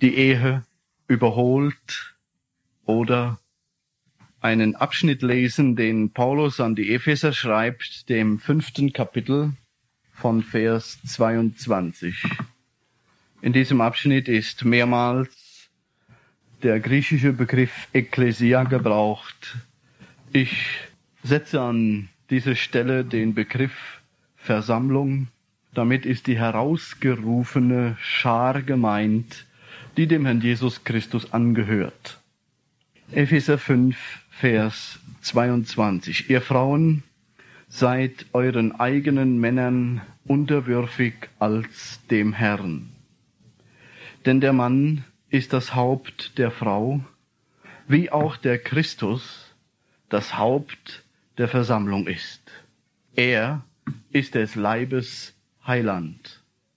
die Ehe überholt oder einen Abschnitt lesen, den Paulus an die Epheser schreibt, dem 5. Kapitel von Vers 22. In diesem Abschnitt ist mehrmals der griechische Begriff Ekklesia gebraucht. Ich setze an diese Stelle den Begriff Versammlung. Damit ist die herausgerufene Schar gemeint, die dem Herrn Jesus Christus angehört. Epheser 5, Vers 22. Ihr Frauen, seid euren eigenen Männern unterwürfig als dem Herrn. Denn der Mann ist das Haupt der Frau, wie auch der Christus das Haupt der Versammlung ist. Er ist des Leibes Heiland.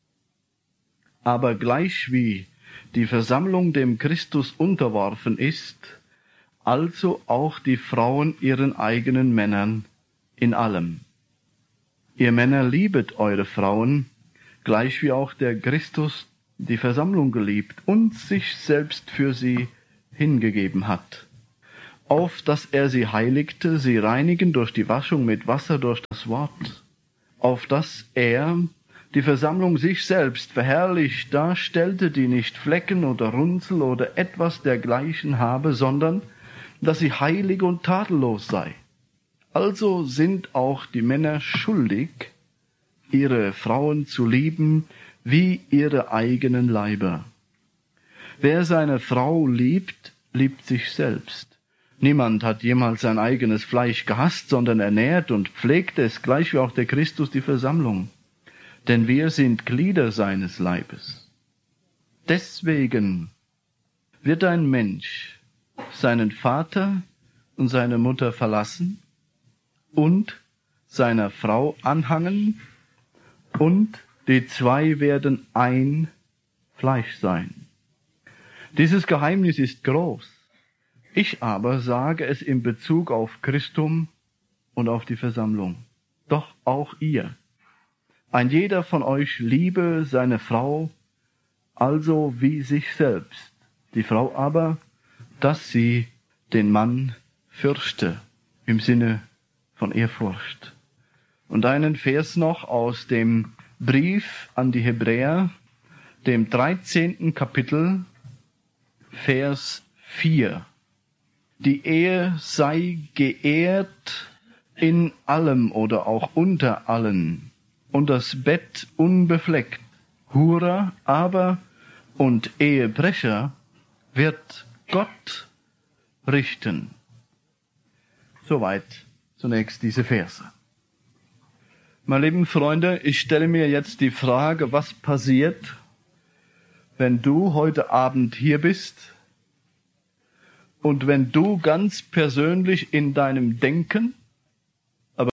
Aber gleichwie die Versammlung dem Christus unterworfen ist, also auch die Frauen ihren eigenen Männern in allem. Ihr Männer liebet eure Frauen, gleichwie auch der Christus die Versammlung geliebt und sich selbst für sie hingegeben hat, auf dass er sie heiligte, sie reinigen durch die Waschung mit Wasser durch das Wort, auf dass er die Versammlung sich selbst verherrlicht darstellte, die nicht Flecken oder Runzel oder etwas dergleichen habe, sondern dass sie heilig und tadellos sei. Also sind auch die Männer schuldig, ihre Frauen zu lieben wie ihre eigenen Leiber. Wer seine Frau liebt, liebt sich selbst. Niemand hat jemals sein eigenes Fleisch gehasst, sondern ernährt und pflegt es, gleich wie auch der Christus die Versammlung. Denn wir sind Glieder seines Leibes. Deswegen wird ein Mensch seinen Vater und seine Mutter verlassen und seiner Frau anhangen, und die zwei werden ein Fleisch sein. Dieses Geheimnis ist groß. Ich aber sage es in Bezug auf Christum und auf die Versammlung. Doch auch ihr. Ein jeder von euch liebe seine Frau, also wie sich selbst. Die Frau aber, dass sie den Mann fürchte, im Sinne von Ehrfurcht. Und einen Vers noch aus dem Brief an die Hebräer, dem 13. Kapitel, Vers 4. Die Ehe sei geehrt in allem oder auch unter allen und das Bett unbefleckt. Hurer aber und Ehebrecher wird Gott richten. Soweit zunächst diese Verse. Meine lieben Freunde, ich stelle mir jetzt die Frage, was passiert, wenn du heute Abend hier bist und wenn du ganz persönlich in deinem Denken, aber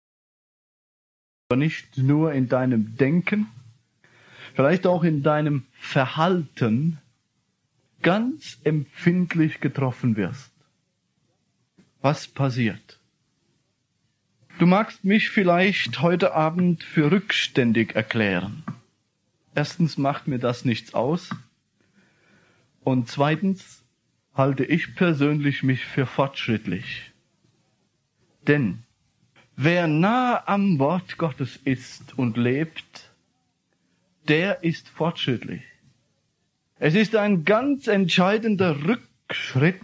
nicht nur in deinem Denken, vielleicht auch in deinem Verhalten ganz empfindlich getroffen wirst. Was passiert? Du magst mich vielleicht heute Abend für rückständig erklären. Erstens macht mir das nichts aus. Und zweitens halte ich persönlich mich für fortschrittlich. Denn wer nah am Wort Gottes ist und lebt, der ist fortschrittlich. Es ist ein ganz entscheidender Rückschritt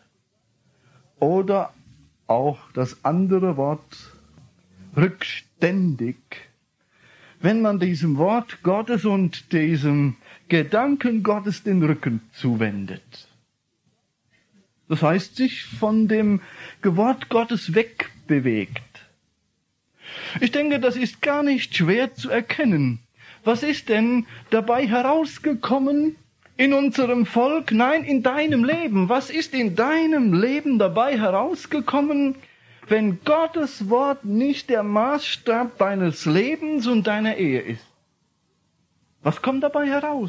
oder auch das andere Wort rückständig, wenn man diesem Wort Gottes und diesem Gedanken Gottes den Rücken zuwendet. Das heißt, sich von dem Wort Gottes wegbewegt. Ich denke, das ist gar nicht schwer zu erkennen. Was ist denn dabei herausgekommen in unserem Volk? Nein, in deinem Leben. Was ist in deinem Leben dabei herausgekommen, wenn Gottes Wort nicht der Maßstab deines Lebens und deiner Ehe ist? Was kommt dabei heraus?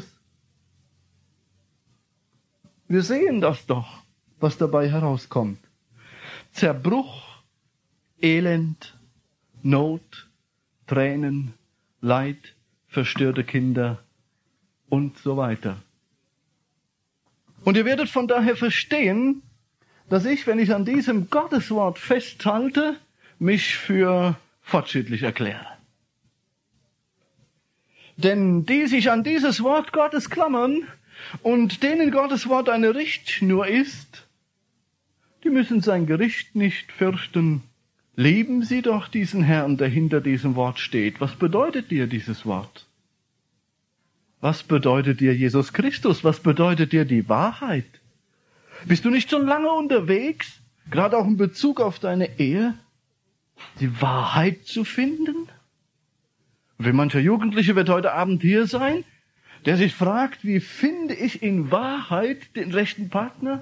Wir sehen das doch, was dabei herauskommt. Zerbruch, Elend, Not, Tränen, Leid, verstörte Kinder und so weiter. Und ihr werdet von daher verstehen, dass ich, wenn ich an diesem Gotteswort festhalte, mich für fortschrittlich erkläre. Denn die sich an dieses Wort Gottes klammern und denen Gottes Wort eine Richtschnur ist, die müssen sein Gericht nicht fürchten. Lieben Sie doch diesen Herrn, der hinter diesem Wort steht. Was bedeutet dir dieses Wort? Was bedeutet dir Jesus Christus? Was bedeutet dir die Wahrheit? Bist du nicht schon lange unterwegs, gerade auch in Bezug auf deine Ehe, die Wahrheit zu finden? Und mancher Jugendliche wird heute Abend hier sein, der sich fragt, wie finde ich in Wahrheit den rechten Partner?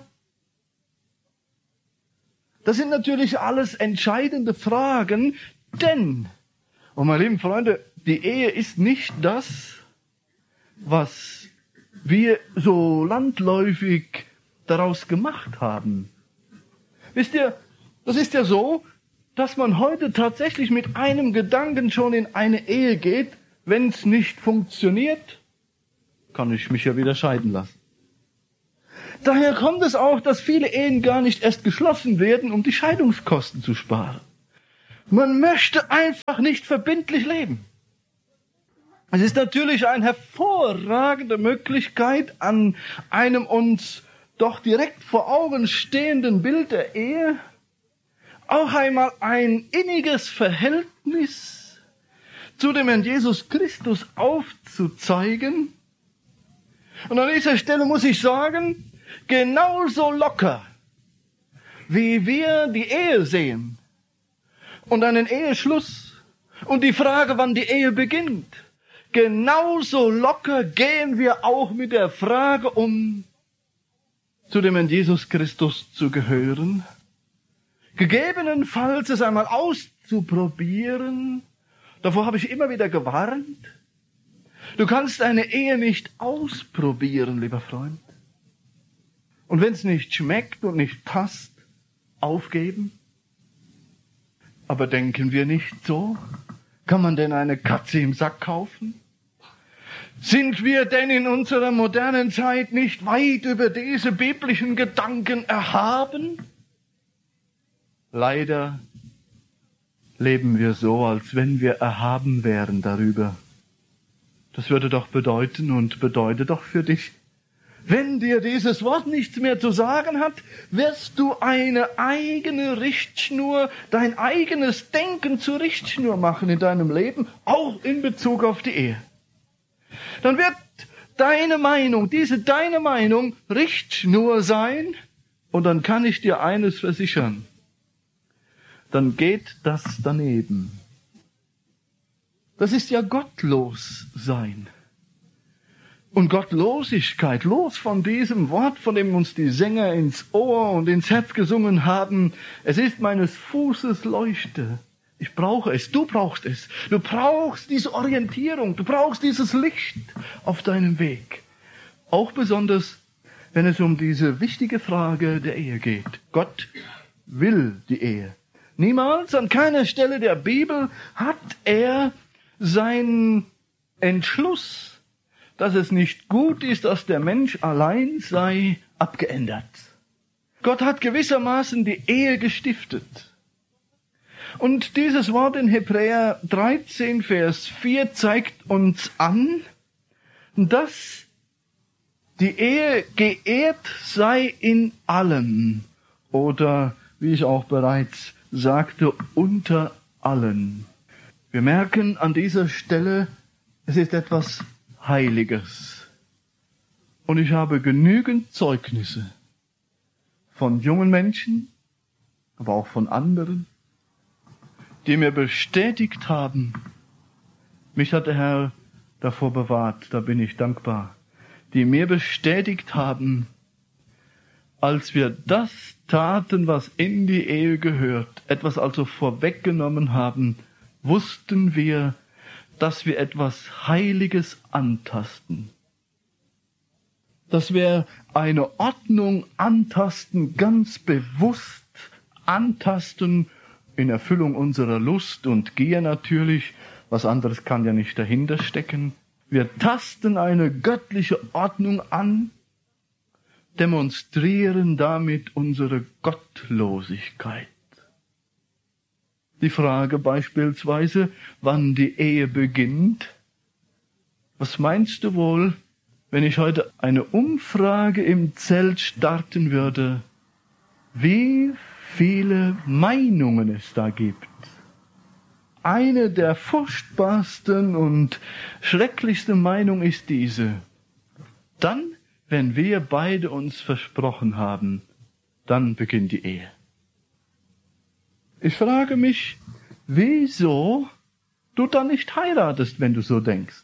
Das sind natürlich alles entscheidende Fragen, denn, und meine lieben Freunde, die Ehe ist nicht das, was wir so landläufig daraus gemacht haben. Wisst ihr, das ist ja so, dass man heute tatsächlich mit einem Gedanken schon in eine Ehe geht. Wenn es nicht funktioniert, kann ich mich ja wieder scheiden lassen. Daher kommt es auch, dass viele Ehen gar nicht erst geschlossen werden, um die Scheidungskosten zu sparen. Man möchte einfach nicht verbindlich leben. Es ist natürlich eine hervorragende Möglichkeit, an einem uns doch direkt vor Augen stehenden Bild der Ehe auch einmal ein inniges Verhältnis zu dem Herrn Jesus Christus aufzuzeigen. Und an dieser Stelle muss ich sagen, genauso locker, wie wir die Ehe sehen und einen Eheschluss und die Frage, wann die Ehe beginnt, genauso locker gehen wir auch mit der Frage um, zu dem Herrn Jesus Christus zu gehören, gegebenenfalls es einmal auszuprobieren. Davor habe ich immer wieder gewarnt. Du kannst eine Ehe nicht ausprobieren, lieber Freund. Und wenn es nicht schmeckt und nicht passt, aufgeben. Aber denken wir nicht so? Kann man denn eine Katze im Sack kaufen? Sind wir denn in unserer modernen Zeit nicht weit über diese biblischen Gedanken erhaben? Leider leben wir so, als wenn wir erhaben wären darüber. Das würde doch bedeuten und bedeutet doch für dich, wenn dir dieses Wort nichts mehr zu sagen hat, wirst du eine eigene Richtschnur, dein eigenes Denken zur Richtschnur machen in deinem Leben, auch in Bezug auf die Ehe. Dann wird deine Meinung, deine Meinung Richtschnur sein, und dann kann ich dir eines versichern, dann geht das daneben. Das ist ja gottlos sein. Und Gottlosigkeit, los von diesem Wort, von dem uns die Sänger ins Ohr und ins Herz gesungen haben, es ist meines Fußes Leuchte. Ich brauche es, du brauchst es. Du brauchst diese Orientierung, du brauchst dieses Licht auf deinem Weg. Auch besonders, wenn es um diese wichtige Frage der Ehe geht. Gott will die Ehe. Niemals, an keiner Stelle der Bibel hat er seinen Entschluss, dass es nicht gut ist, dass der Mensch allein sei, abgeändert. Gott hat gewissermaßen die Ehe gestiftet. Und dieses Wort in Hebräer 13, Vers 4 zeigt uns an, dass die Ehe geehrt sei in allem. Oder, wie ich auch bereits sagte, unter allen. Wir merken an dieser Stelle, es ist etwas Heiliges. Und ich habe genügend Zeugnisse von jungen Menschen, aber auch von anderen, die mir bestätigt haben, mich hat der Herr davor bewahrt, da bin ich dankbar, die mir bestätigt haben, als wir das taten, was in die Ehe gehört, etwas also vorweggenommen haben, wussten wir, dass wir etwas Heiliges antasten. Dass wir eine Ordnung antasten, ganz bewusst antasten, in Erfüllung unserer Lust und Gier natürlich, was anderes kann ja nicht dahinter stecken. Wir tasten eine göttliche Ordnung an, demonstrieren damit unsere Gottlosigkeit. Die Frage beispielsweise, wann die Ehe beginnt. Was meinst du wohl, wenn ich heute eine Umfrage im Zelt starten würde, wie viele Meinungen es da gibt? Eine der furchtbarsten und schrecklichsten Meinungen ist diese: Dann, wenn wir beide uns versprochen haben, dann beginnt die Ehe. Ich frage mich, wieso du dann nicht heiratest, wenn du so denkst.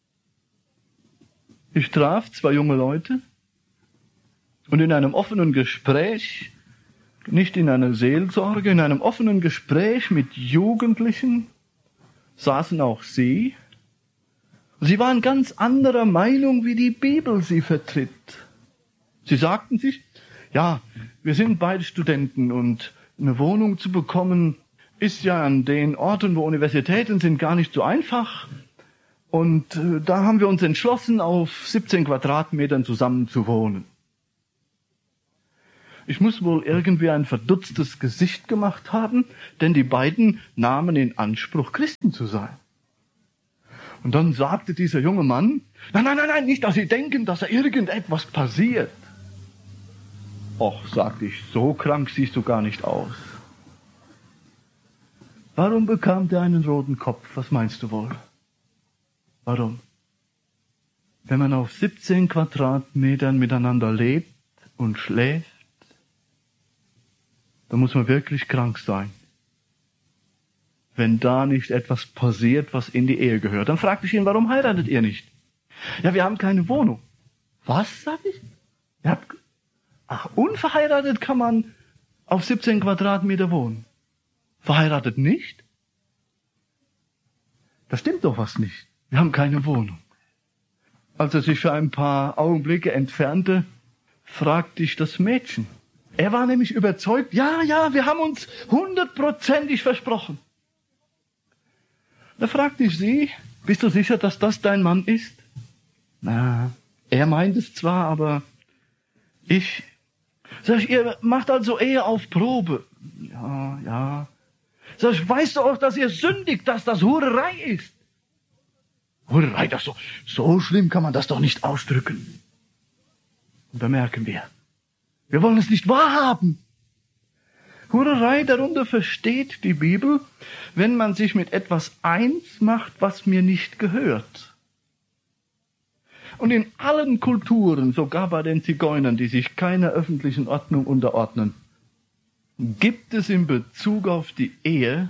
Ich traf 2 junge Leute und in einem offenen Gespräch, nicht in einer Seelsorge, in einem offenen Gespräch mit Jugendlichen saßen auch sie. Sie waren ganz anderer Meinung, wie die Bibel sie vertritt. Sie sagten sich, ja, wir sind beide Studenten und eine Wohnung zu bekommen ist ja an den Orten, wo Universitäten sind, gar nicht so einfach. Und da haben wir uns entschlossen, auf 17 Quadratmetern zusammen zu wohnen. Ich muss wohl irgendwie ein verdutztes Gesicht gemacht haben, denn die beiden nahmen in Anspruch, Christen zu sein. Und dann sagte dieser junge Mann, nein, nicht, dass Sie denken, dass da irgendetwas passiert. Och, sagte ich, so krank siehst du gar nicht aus. Warum bekam der einen roten Kopf? Was meinst du wohl? Warum? Wenn man auf 17 Quadratmetern miteinander lebt und schläft, dann muss man wirklich krank sein. Wenn da nicht etwas passiert, was in die Ehe gehört. Dann fragte ich ihn, warum heiratet ihr nicht? Ja, wir haben keine Wohnung. Was, sag ich? Unverheiratet kann man auf 17 Quadratmeter wohnen. Verheiratet nicht? Da stimmt doch was nicht. Wir haben keine Wohnung. Als er sich für ein paar Augenblicke entfernte, fragte ich das Mädchen. Er war nämlich überzeugt, ja, wir haben uns 100%ig versprochen. Da fragte ich sie, bist du sicher, dass das dein Mann ist? Na, er meint es zwar, aber sag ich, ihr macht also Ehe auf Probe. Ja. Sag ich, weißt du auch, dass ihr sündigt, dass das Hurerei ist? Hurerei, das doch, so schlimm kann man das doch nicht ausdrücken. Und da merken wir wollen es nicht wahrhaben. Hurerei, darunter versteht die Bibel, wenn man sich mit etwas eins macht, was mir nicht gehört. Und in allen Kulturen, sogar bei den Zigeunern, die sich keiner öffentlichen Ordnung unterordnen, gibt es in Bezug auf die Ehe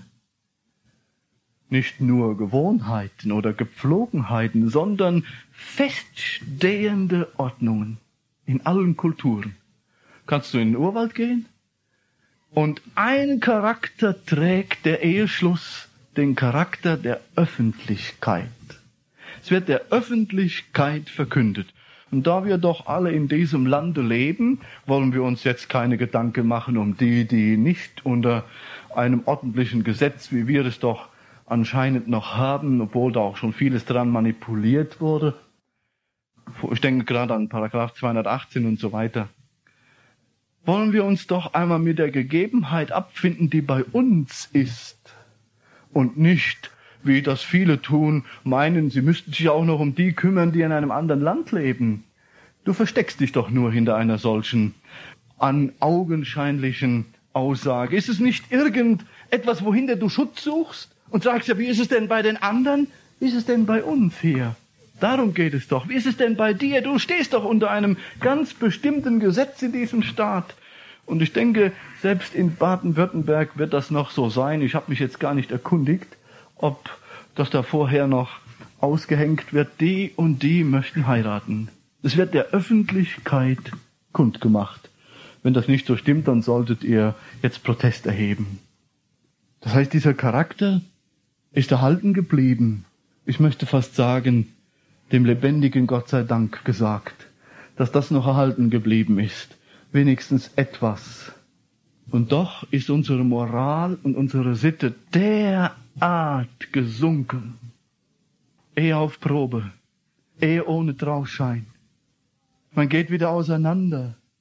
nicht nur Gewohnheiten oder Gepflogenheiten, sondern feststehende Ordnungen in allen Kulturen. Kannst du in den Urwald gehen? Und ein Charakter trägt der Eheschluss, den Charakter der Öffentlichkeit. Es wird der Öffentlichkeit verkündet. Und da wir doch alle in diesem Lande leben, wollen wir uns jetzt keine Gedanken machen um die nicht unter einem ordentlichen Gesetz, wie wir es doch anscheinend noch haben, obwohl da auch schon vieles dran manipuliert wurde. Ich denke gerade an Paragraph 218 und so weiter. Wollen wir uns doch einmal mit der Gegebenheit abfinden, die bei uns ist, und nicht, wie das viele tun, meinen, sie müssten sich auch noch um die kümmern, die in einem anderen Land leben. Du versteckst dich doch nur hinter einer solchen augenscheinlichen Aussage. Ist es nicht irgendetwas, wohinter du Schutz suchst und sagst, ja, wie ist es denn bei den anderen? Wie ist es denn bei uns hier? Darum geht es doch. Wie ist es denn bei dir? Du stehst doch unter einem ganz bestimmten Gesetz in diesem Staat. Und ich denke, selbst in Baden-Württemberg wird das noch so sein. Ich habe mich jetzt gar nicht erkundigt, ob das da vorher noch ausgehängt wird. Die und die möchten heiraten. Es wird der Öffentlichkeit kundgemacht. Wenn das nicht so stimmt, dann solltet ihr jetzt Protest erheben. Das heißt, dieser Charakter ist erhalten geblieben. Ich möchte fast sagen, dem lebendigen Gott sei Dank gesagt, dass das noch erhalten geblieben ist. Wenigstens etwas. Und doch ist unsere Moral und unsere Sitte derart gesunken. Ehe auf Probe. Ehe ohne Trauschein. Man geht wieder auseinander.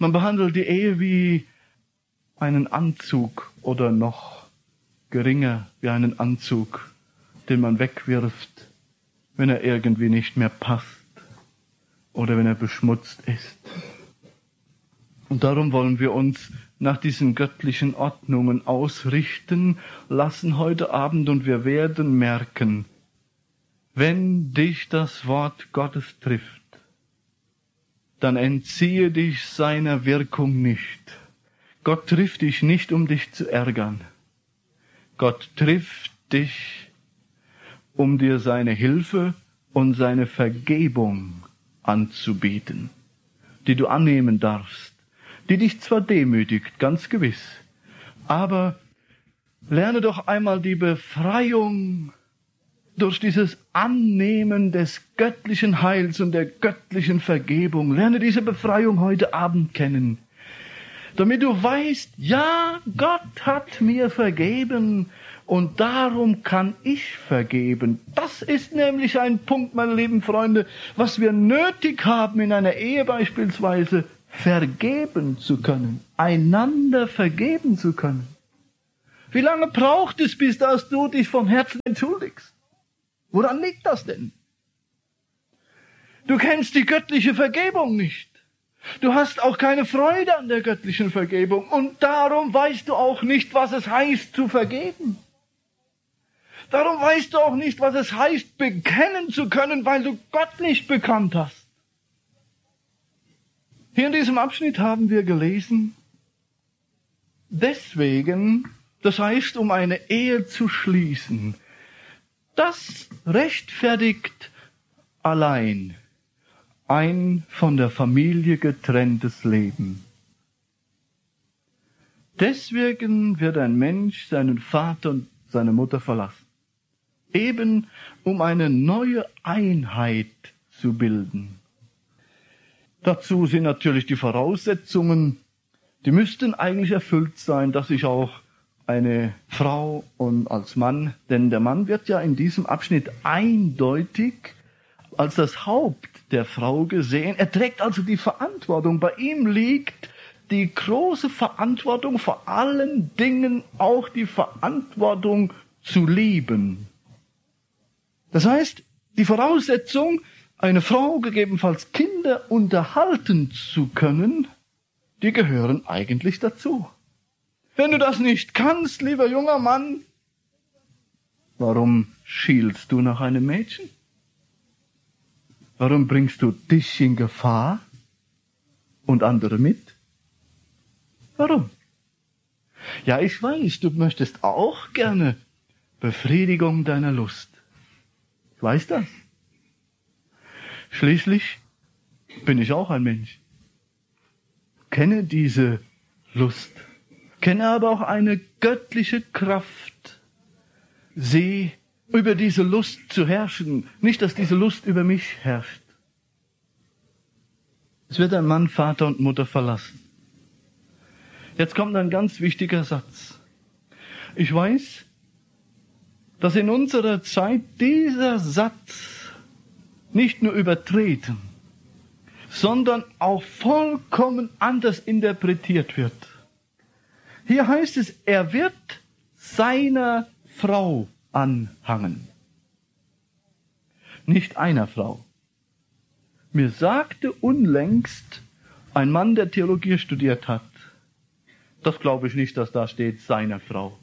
Man behandelt die Ehe wie einen Anzug oder noch geringer wie einen Anzug, den man wegwirft, wenn er irgendwie nicht mehr passt oder wenn er beschmutzt ist. Und darum wollen wir uns nach diesen göttlichen Ordnungen ausrichten lassen heute Abend, und wir werden merken, wenn dich das Wort Gottes trifft, dann entziehe dich seiner Wirkung nicht. Gott trifft dich nicht, um dich zu ärgern. Gott trifft dich, um dir seine Hilfe und seine Vergebung anzubieten, die du annehmen darfst, die dich zwar demütigt, ganz gewiss, aber lerne doch einmal die Befreiung durch dieses Annehmen des göttlichen Heils und der göttlichen Vergebung. Lerne diese Befreiung heute Abend kennen, damit du weißt, ja, Gott hat mir vergeben und darum kann ich vergeben. Das ist nämlich ein Punkt, meine lieben Freunde, was wir nötig haben in einer Ehe beispielsweise, vergeben zu können, einander vergeben zu können. Wie lange braucht es, bis dass du dich von Herzen entschuldigst? Woran liegt das denn? Du kennst die göttliche Vergebung nicht. Du hast auch keine Freude an der göttlichen Vergebung und darum weißt du auch nicht, was es heißt zu vergeben. Darum weißt du auch nicht, was es heißt, bekennen zu können, weil du Gott nicht bekannt hast. Hier in diesem Abschnitt haben wir gelesen, deswegen, das heißt, um eine Ehe zu schließen, das rechtfertigt allein ein von der Familie getrenntes Leben. Deswegen wird ein Mensch seinen Vater und seine Mutter verlassen, eben um eine neue Einheit zu bilden. Dazu sind natürlich die Voraussetzungen, die müssten eigentlich erfüllt sein, dass ich auch eine Frau und als Mann, denn der Mann wird ja in diesem Abschnitt eindeutig als das Haupt der Frau gesehen. Er trägt also die Verantwortung. Bei ihm liegt die große Verantwortung, vor allen Dingen auch die Verantwortung zu lieben. Das heißt, die Voraussetzung, eine Frau, gegebenenfalls Kinder unterhalten zu können, die gehören eigentlich dazu. Wenn du das nicht kannst, lieber junger Mann, warum schielst du nach einem Mädchen? Warum bringst du dich in Gefahr und andere mit? Warum? Ja, ich weiß, du möchtest auch gerne Befriedigung deiner Lust. Ich weiß das. Schließlich bin ich auch ein Mensch. Kenne diese Lust. Kenne aber auch eine göttliche Kraft. Sie über diese Lust zu herrschen. Nicht, dass diese Lust über mich herrscht. Es wird ein Mann Vater und Mutter verlassen. Jetzt kommt ein ganz wichtiger Satz. Ich weiß, dass in unserer Zeit dieser Satz nicht nur übertreten, sondern auch vollkommen anders interpretiert wird. Hier heißt es, er wird seiner Frau anhangen. Nicht einer Frau. Mir sagte unlängst ein Mann, der Theologie studiert hat, das glaube ich nicht, dass da steht, seiner Frau.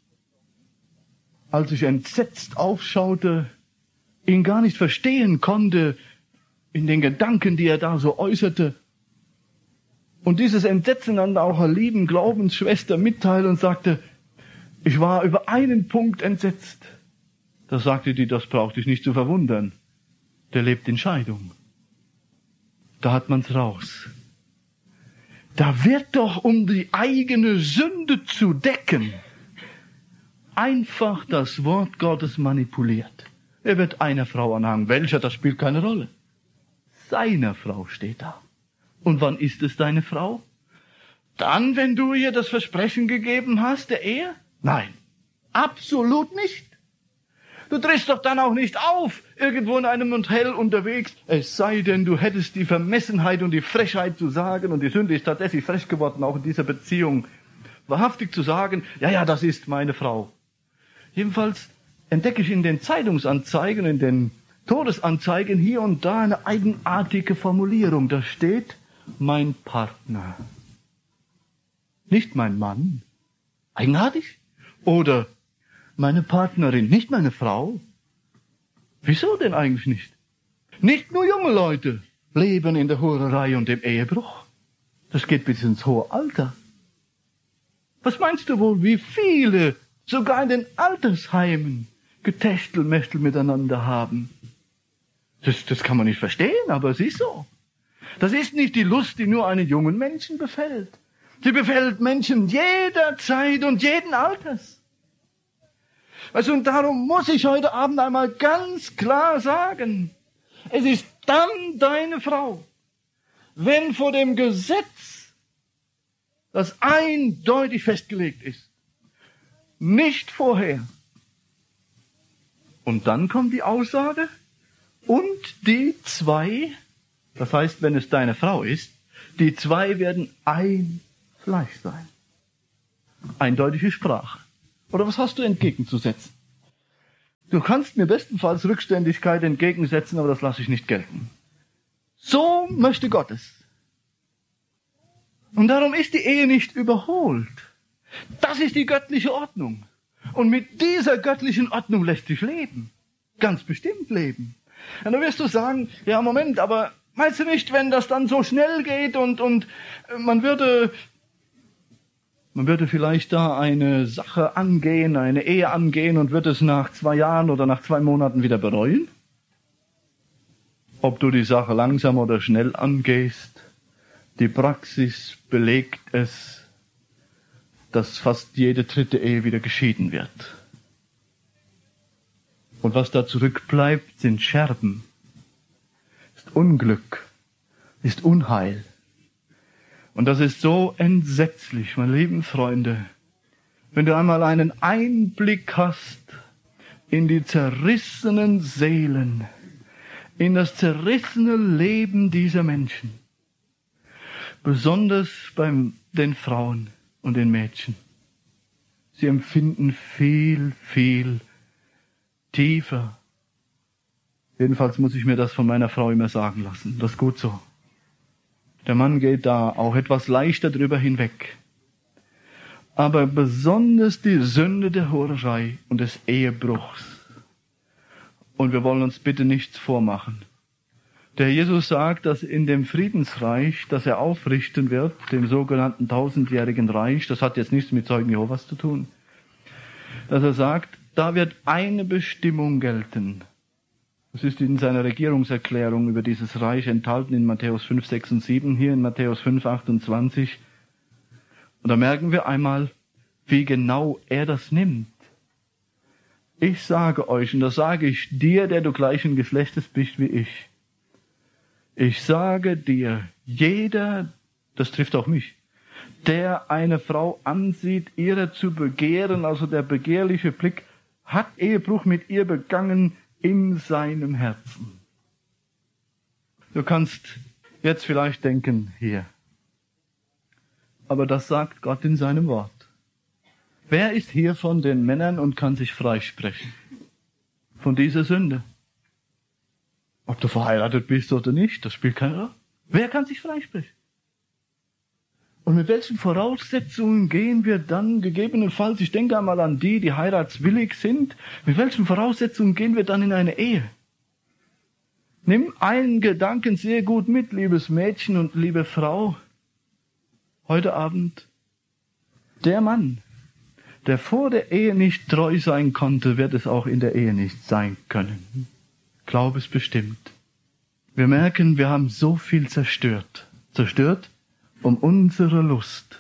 Als ich entsetzt aufschaute, ihn gar nicht verstehen konnte in den Gedanken, die er da so äußerte, und dieses Entsetzen an auch einer lieben Glaubensschwester mitteilte und sagte, ich war über einen Punkt entsetzt. Da sagte die, das braucht dich nicht zu verwundern. Der lebt in Scheidung. Da hat man's raus. Da wird doch, um die eigene Sünde zu decken, einfach das Wort Gottes manipuliert. Er wird einer Frau anhangen. Welcher, das spielt keine Rolle. Seiner Frau steht da. Und wann ist es deine Frau? Dann, wenn du ihr das Versprechen gegeben hast, der Ehe? Nein, absolut nicht. Du trittst doch dann auch nicht auf, irgendwo in einem Hotel unterwegs. Es sei denn, du hättest die Vermessenheit und die Frechheit zu sagen, und die Sünde ist tatsächlich frech geworden, auch in dieser Beziehung, wahrhaftig zu sagen, ja, das ist meine Frau. Jedenfalls entdecke ich in den Zeitungsanzeigen, in den Todesanzeigen hier und da eine eigenartige Formulierung. Da steht, mein Partner. Nicht mein Mann. Eigenartig? Oder meine Partnerin, nicht meine Frau. Wieso denn eigentlich nicht? Nicht nur junge Leute leben in der Hurerei und im Ehebruch. Das geht bis ins hohe Alter. Was meinst du wohl, wie viele sogar in den Altersheimen Getächtelmächtel miteinander haben? Das kann man nicht verstehen, aber es ist so. Das ist nicht die Lust, die nur einen jungen Menschen befällt. Sie befällt Menschen jeder Zeit und jeden Alters. Also, und darum muss ich heute Abend einmal ganz klar sagen, es ist dann deine Frau, wenn vor dem Gesetz, das eindeutig festgelegt ist, nicht vorher. Und dann kommt die Aussage, und die zwei, das heißt, wenn es deine Frau ist, die zwei werden ein Fleisch sein. Eindeutige Sprache. Oder was hast du entgegenzusetzen? Du kannst mir bestenfalls Rückständigkeit entgegensetzen, aber das lasse ich nicht gelten. So möchte Gott es. Und darum ist die Ehe nicht überholt. Das ist die göttliche Ordnung. Und mit dieser göttlichen Ordnung lässt sich leben. Ganz bestimmt leben. Und dann wirst du sagen, ja Moment, aber meinst du nicht, wenn das dann so schnell geht und man würde vielleicht da eine Sache angehen, eine Ehe angehen und wird es nach 2 Jahren oder nach 2 Monaten wieder bereuen? Ob du die Sache langsam oder schnell angehst, die Praxis belegt es, dass fast jede 3. Ehe wieder geschieden wird. Und was da zurückbleibt, sind Scherben, ist Unglück, ist Unheil. Und das ist so entsetzlich, meine lieben Freunde, wenn du einmal einen Einblick hast in die zerrissenen Seelen, in das zerrissene Leben dieser Menschen, besonders bei den Frauen und den Mädchen. Sie empfinden viel, viel tiefer. Jedenfalls muss ich mir das von meiner Frau immer sagen lassen. Das ist gut so. Der Mann geht da auch etwas leichter drüber hinweg. Aber besonders die Sünde der Hurerei und des Ehebruchs. Und wir wollen uns bitte nichts vormachen. Der Jesus sagt, dass in dem Friedensreich, das er aufrichten wird, dem sogenannten 1000-jährigen Reich, das hat jetzt nichts mit Zeugen Jehovas zu tun, dass er sagt, da wird eine Bestimmung gelten. Das ist in seiner Regierungserklärung über dieses Reich enthalten in Matthäus 5, 6 und 7, hier in Matthäus 5, 28. Und da merken wir einmal, wie genau er das nimmt. Ich sage euch, und das sage ich dir, der du gleichen Geschlechtes bist wie ich. Ich sage dir, jeder, das trifft auch mich, der eine Frau ansieht, ihrer zu begehren, also der begehrliche Blick, hat Ehebruch mit ihr begangen in seinem Herzen. Du kannst jetzt vielleicht denken, hier. Aber das sagt Gott in seinem Wort. Wer ist hier von den Männern und kann sich freisprechen von dieser Sünde? Ob du verheiratet bist oder nicht, das spielt keine Rolle. Wer kann sich freisprechen? Und mit welchen Voraussetzungen gehen wir dann gegebenenfalls, ich denke einmal an die heiratswillig sind, mit welchen Voraussetzungen gehen wir dann in eine Ehe? Nimm einen Gedanken sehr gut mit, liebes Mädchen und liebe Frau, heute Abend. Der Mann, der vor der Ehe nicht treu sein konnte, wird es auch in der Ehe nicht sein können. Glaub es bestimmt. Wir merken, wir haben so viel zerstört. Zerstört, um unserer Lust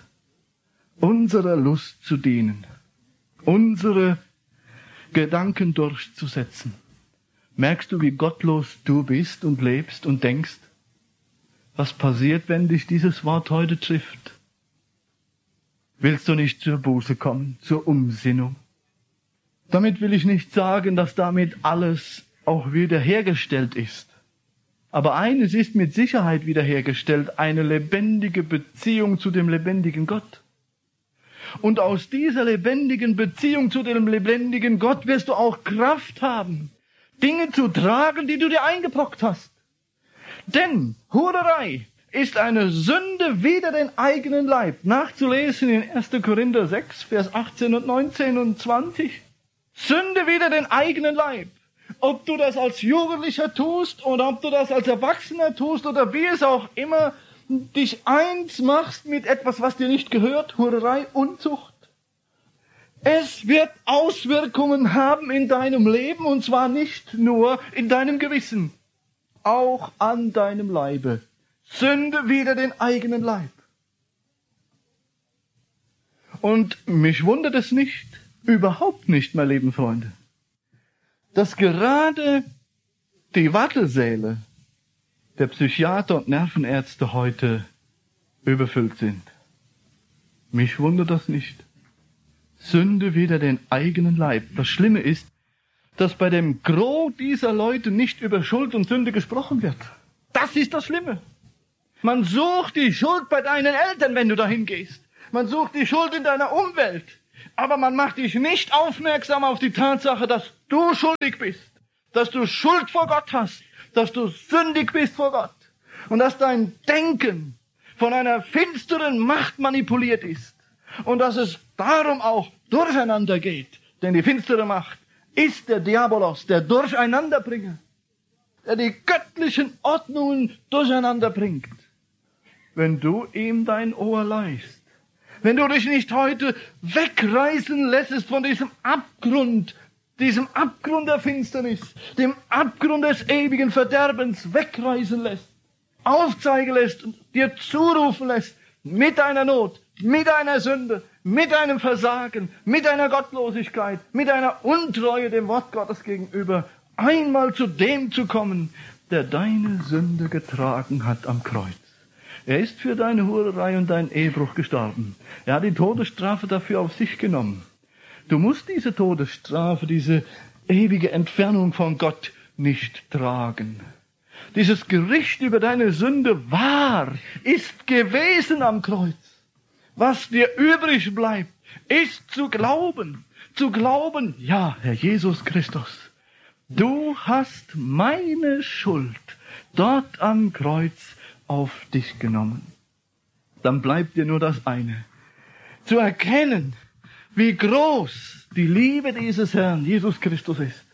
zu dienen, unsere Gedanken durchzusetzen. Merkst du, wie gottlos du bist und lebst und denkst? Was passiert, wenn dich dieses Wort heute trifft? Willst du nicht zur Buße kommen, zur Umsinnung? Damit will ich nicht sagen, dass damit alles auch wiederhergestellt ist. Aber eines ist mit Sicherheit wiederhergestellt, eine lebendige Beziehung zu dem lebendigen Gott. Und aus dieser lebendigen Beziehung zu dem lebendigen Gott wirst du auch Kraft haben, Dinge zu tragen, die du dir eingebrockt hast. Denn Hurerei ist eine Sünde wider den eigenen Leib. Nachzulesen in 1. Korinther 6, Vers 18 und 19 und 20. Sünde wider den eigenen Leib. Ob du das als Jugendlicher tust oder ob du das als Erwachsener tust oder wie es auch immer, dich eins machst mit etwas, was dir nicht gehört, Hurerei, Unzucht. Es wird Auswirkungen haben in deinem Leben und zwar nicht nur in deinem Gewissen, auch an deinem Leibe. Sünde wider den eigenen Leib. Und mich wundert es nicht, überhaupt nicht, meine lieben Freunde, dass gerade die Wartesäle der Psychiater und Nervenärzte heute überfüllt sind. Mich wundert das nicht. Sünde wider den eigenen Leib. Das Schlimme ist, dass bei dem Gros dieser Leute nicht über Schuld und Sünde gesprochen wird. Das ist das Schlimme. Man sucht die Schuld bei deinen Eltern, wenn du dahin gehst. Man sucht die Schuld in deiner Umwelt. Aber man macht dich nicht aufmerksam auf die Tatsache, dass du schuldig bist. Dass du Schuld vor Gott hast. Dass du sündig bist vor Gott. Und dass dein Denken von einer finsteren Macht manipuliert ist. Und dass es darum auch durcheinander geht. Denn die finstere Macht ist der Diabolos, der Durcheinanderbringer. Der die göttlichen Ordnungen durcheinander bringt. Wenn du ihm dein Ohr leihst. Wenn du dich nicht heute wegreißen lässt von diesem Abgrund der Finsternis, dem Abgrund des ewigen Verderbens wegreißen lässt, aufzeigen lässt und dir zurufen lässt, mit deiner Not, mit deiner Sünde, mit deinem Versagen, mit deiner Gottlosigkeit, mit deiner Untreue dem Wort Gottes gegenüber, einmal zu dem zu kommen, der deine Sünde getragen hat am Kreuz. Er ist für deine Hurerei und deinen Ehebruch gestorben. Er hat die Todesstrafe dafür auf sich genommen. Du musst diese Todesstrafe, diese ewige Entfernung von Gott nicht tragen. Dieses Gericht über deine Sünde ist gewesen am Kreuz. Was dir übrig bleibt, ist zu glauben. Zu glauben, ja, Herr Jesus Christus, du hast meine Schuld dort am Kreuz auf dich genommen. Dann bleibt dir nur das eine. Zu erkennen, wie groß die Liebe dieses Herrn Jesus Christus ist.